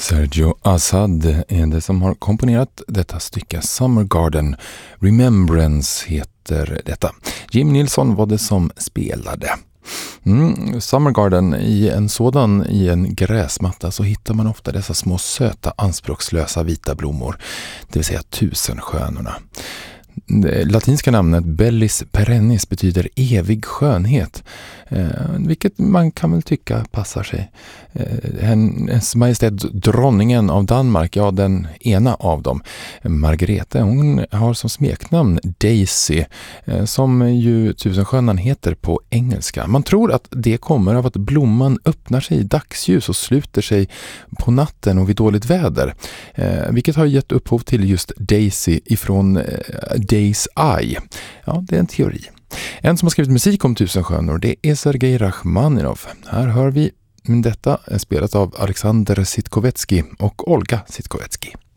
Sergio Assad är det som har komponerat detta stycke. Summer Garden Remembrance heter detta. Jim Nilsson var det som spelade. Summer Garden, i en gräsmatta så hittar man ofta dessa små söta anspråkslösa vita blommor, det vill säga tusenstjärnorna. Det latinska namnet Bellis perennis betyder evig skönhet, vilket man kan väl tycka passar sig. Hennes majestät dronningen av Danmark, ja den ena av dem, Margrethe, hon har som smeknamn Daisy, som ju tusenstjärnan heter på engelska. Man tror att det kommer av att blomman öppnar sig i dagsljus och sluter sig på natten och vid dåligt väder, vilket har gett upphov till just Daisy ifrån Days Eye. Ja, det är en teori. En som har skrivit musik om tusenstjärnor, det är Sergej Rachmaninov. Här hör vi detta spelat av Alexander Sitkovetsky och Olga Sitkovetsky.